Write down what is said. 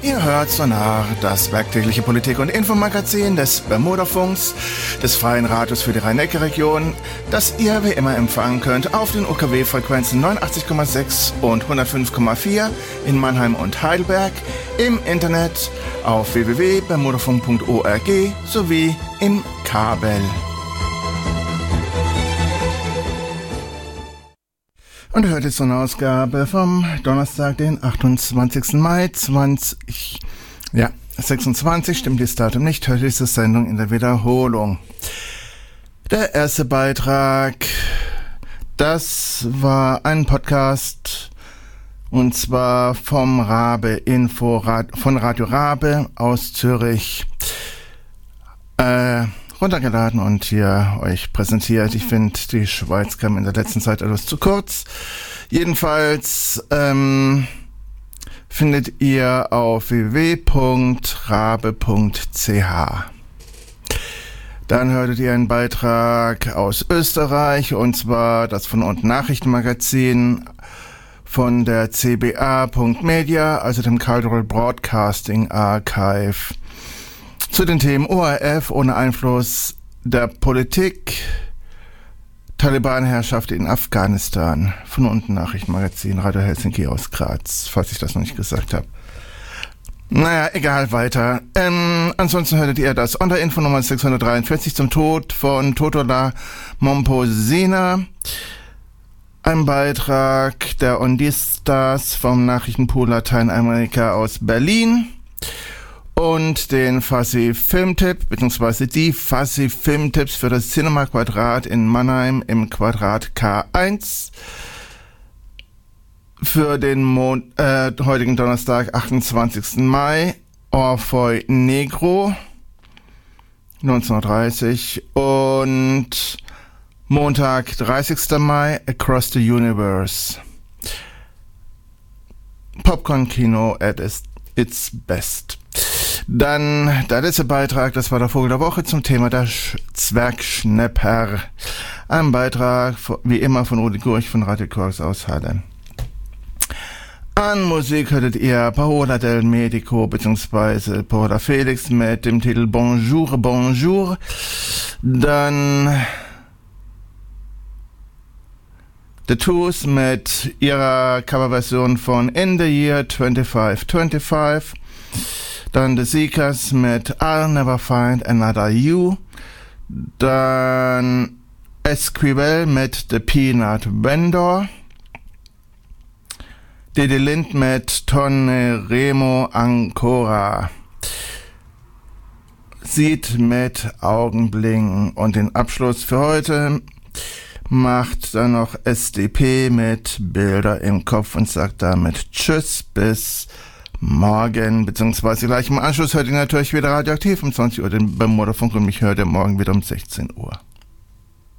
Ihr hört Sonar, das werktägliche Politik- und Infomagazin des Bermudafunks, des Freien Radios für die Rhein-Neckar-Region, das ihr wie immer empfangen könnt auf den UKW-Frequenzen 89,6 und 105,4 in Mannheim und Heidelberg, im Internet auf www.bermudafunk.org sowie im Kabel. Und hört jetzt so eine Ausgabe vom Donnerstag, den 28. Mai 26, stimmt das Datum nicht, heute ist die Sendung in der Wiederholung. Der erste Beitrag, das war ein Podcast, und zwar vom Rabe Info, von Radio Rabe aus Zürich, runtergeladen und hier euch präsentiert. Ich finde, die Schweiz kam in der letzten Zeit etwas zu kurz. Jedenfalls findet ihr auf www.rabe.ch. Dann hörtet ihr einen Beitrag aus Österreich, und zwar das von unten Nachrichtenmagazin von der CBA.media, also dem Cultural Broadcasting Archive, zu den Themen ORF ohne Einfluss der Politik, Taliban-Herrschaft in Afghanistan, von unten Nachrichtenmagazin, Radio Helsinki aus Graz, falls ich das noch nicht gesagt habe. Naja, egal, weiter. Ansonsten hörtet ihr das Onderinfo Nummer 643 zum Tod von Totola Momposina, ein Beitrag der Ondistas vom Nachrichtenpool Lateinamerika aus Berlin, und den Fassi-Filmtipp, beziehungsweise die Fassi-Filmtipps für das Cinema Quadrat in Mannheim im Quadrat K1 für den heutigen Donnerstag, 28. Mai, Orpheu Negro, 1930, und Montag, 30. Mai, Across the Universe. Popcorn-Kino at its best. Dann der letzte Beitrag, das war der Vogel der Woche zum Thema der Zwergschnepper. Ein Beitrag, wie immer, von Uli Gurch von Radio Korks aus Halle. An Musik hörtet ihr Paola del Medico bzw. Paola Felix mit dem Titel Bonjour, Bonjour. Dann The Tooth mit ihrer Coverversion von In the Year 2525. Dann The Seekers mit I'll Never Find Another You. Dann Esquivel mit The Peanut Vendor. Didi Lind mit Tonne Remo Ancora. Sieht mit Augenblinken. Und den Abschluss für heute macht dann noch SDP mit Bilder im Kopf und sagt damit Tschüss, bis morgen, beziehungsweise gleich im Anschluss hört ihr natürlich wieder Radioaktiv um 20 Uhr den Bermudafunk, und mich hört ihr morgen wieder um 16 Uhr.